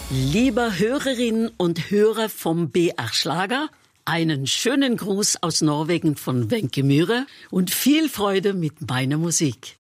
Liebe Hörerinnen und Hörer vom BR Schlager, einen schönen Gruß aus Norwegen von Wenke Myhre und viel Freude mit meiner Musik.